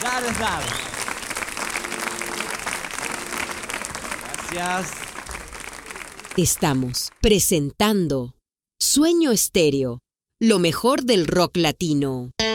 Dar. Gracias. Estamos presentando Sueño Estéreo, lo mejor del rock latino.